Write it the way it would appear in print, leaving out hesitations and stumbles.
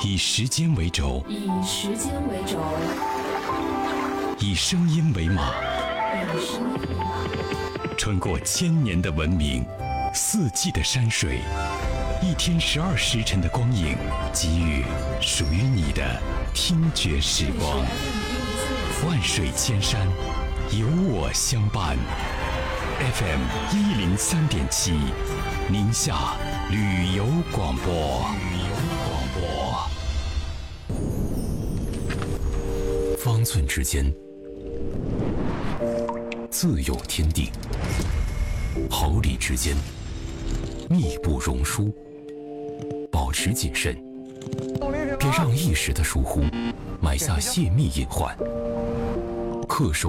以时间为轴， 以时间为轴， 以声音为马， 以声音为马， 穿过千年的文明，四季的山水，一天12时辰的光影，给予属于你的听觉时光。万水千山，有我相伴。FM 103.7，宁夏旅游广播。方寸之间，自有天地；毫厘之间，密不容疏。保持谨慎，别让一时的疏忽埋下泄密隐患。恪守